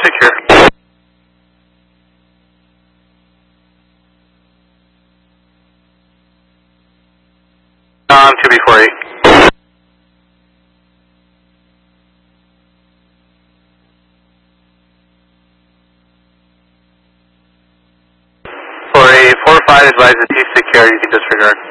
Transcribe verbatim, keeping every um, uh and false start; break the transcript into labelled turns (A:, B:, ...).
A: secure. On two B four eight. For a four five advise the T secure, you can disregard.